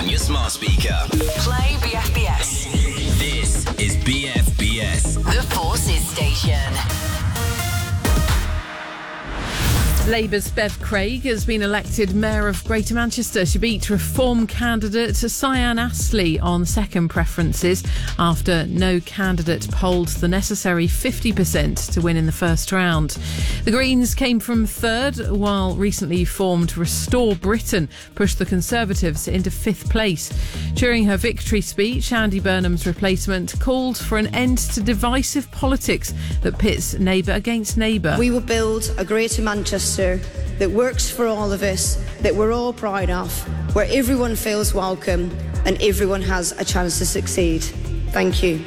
on your smart speaker. Play BFBS. This is BFBS. The Forces Station. Labour's Bev Craig has been elected Mayor of Greater Manchester. She beat Reform candidate Cyan Astley on second preferences after no candidate polled the necessary 50% to win in the first round. The Greens came from third, while recently formed Restore Britain pushed the Conservatives into fifth place. During her victory speech, Andy Burnham's replacement called for an end to divisive politics that pits neighbour against neighbour. We will build a Greater Manchester that works for all of us, that we're all proud of, where everyone feels welcome and everyone has a chance to succeed. Thank you.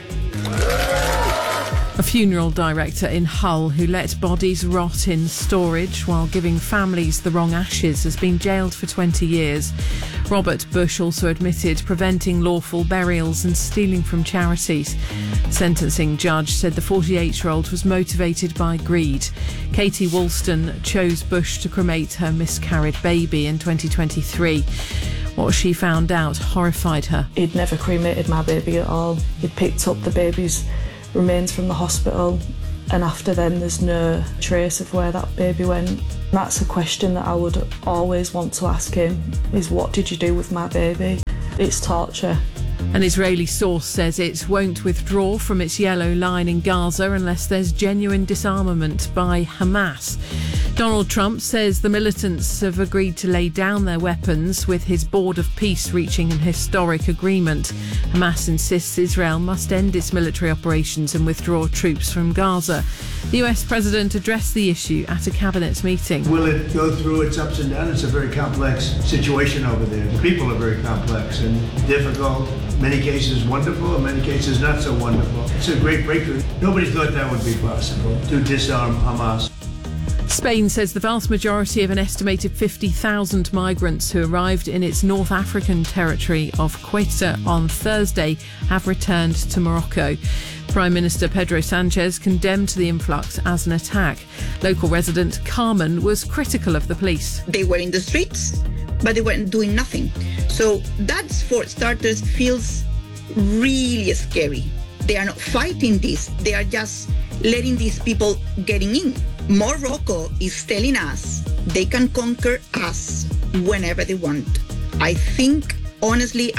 A funeral director in Hull who let bodies rot in storage while giving families the wrong ashes has been jailed for 20 years. Robert Bush also admitted preventing lawful burials and stealing from charities. The sentencing judge said the 48-year-old was motivated by greed. Katie Woolston chose Bush to cremate her miscarried baby in 2023. What she found out horrified her. He'd never cremated my baby at all. He'd picked up the baby's remains from the hospital, and after then there's no trace of where that baby went. That's a question that I would always want to ask him, is what did you do with my baby? It's torture. An Israeli source says it won't withdraw from its yellow line in Gaza unless there's genuine disarmament by Hamas. Donald Trump says the militants have agreed to lay down their weapons, with his Board of Peace reaching an historic agreement. Hamas insists Israel must end its military operations and withdraw troops from Gaza. The US president addressed the issue at a cabinet meeting. Will it go through its ups and downs? It's a very complex situation over there. The people are very complex and difficult. In many cases wonderful, in many cases not so wonderful. It's a great breakthrough. Nobody thought that would be possible, to disarm Hamas. Spain says the vast majority of an estimated 50,000 migrants who arrived in its North African territory of Ceuta on Thursday have returned to Morocco. Prime Minister Pedro Sanchez condemned the influx as an attack. Local resident Carmen was critical of the police. They were in the streets, but they weren't doing nothing. So that, for starters, feels really scary. They are not fighting this. They are just letting these people getting in. Morocco is telling us they can conquer us whenever they want. I think, honestly,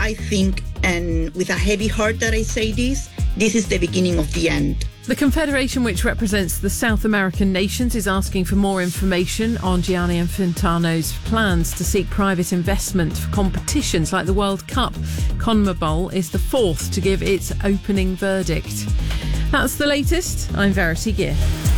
and with a heavy heart that I say this is the beginning of the end. The Confederation, which represents the South American nations, is asking for more information on Gianni Infantino's plans to seek private investment for competitions like the World Cup. CONMEBOL is the fourth to give its opening verdict. That's the latest. I'm Verity Gear.